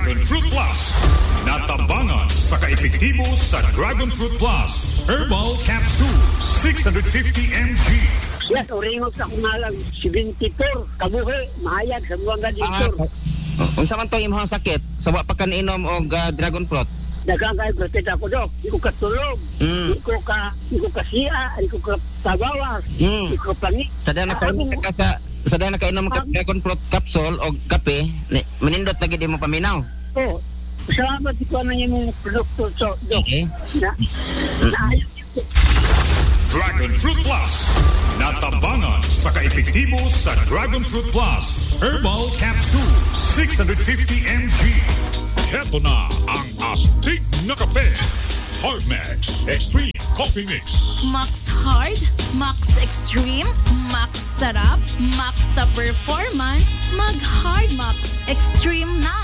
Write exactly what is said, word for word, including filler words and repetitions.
Dragon Fruit Plus. Natabangan sa kaepektibo sa Dragon Fruit Plus. Herbal Capsule, six hundred fifty milligrams. Yes, oringos ako nga lang, seventy-four. Kabuhi, mahayag sa buwang Ah, dito. unsa man tong imong sakit? Sa wa pa ka inom og uh, dragon fruit? Daghang kayo protect ako, Dok. Di ko katulog. Mm. Di ko ka, di ko ka siya. Di ko ka tabawas. Mm. Di ko pangi. Sada na kainom ka sa sada na kainom ka dragon fruit capsule og kape, ni- manindot na gid mo paminaw. Oh, salamat di ko na yung produkto, so, Dok. Okay. Na, naayos ito. Dragon Fruit Plus. Natabangan sa kaepektibo sa Dragon Fruit Plus. Herbal Capsule, six hundred fifty milligrams. Heto na ang astig na kape. Hardmax Extreme Coffee Mix. Max Hard, Max Extreme, Max Sarap, Max sa performance, mag Hard Max Extreme na.